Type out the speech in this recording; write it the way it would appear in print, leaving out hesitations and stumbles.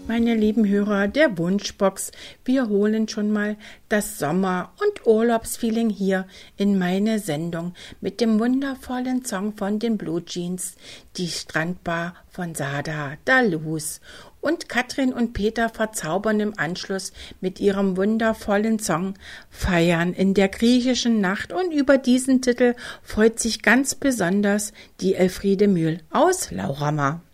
Meine lieben Hörer der Wunschbox, wir holen schon mal das Sommer- und Urlaubsfeeling hier in meine Sendung mit dem wundervollen Song von den Blue Jeans, die Strandbar von Sada Dalus. Und Katrin und Peter verzaubern im Anschluss mit ihrem wundervollen Song Feiern in der griechischen Nacht. Und über diesen Titel freut sich ganz besonders die Elfriede Mühl aus Lauramar.